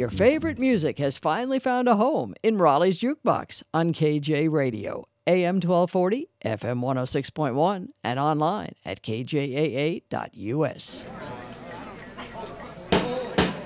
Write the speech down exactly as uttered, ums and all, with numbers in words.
Your favorite music has finally found a home in Raleigh's Jukebox on K J Radio, A M twelve forty, F M one oh six point one, and online at K J A A dot U S.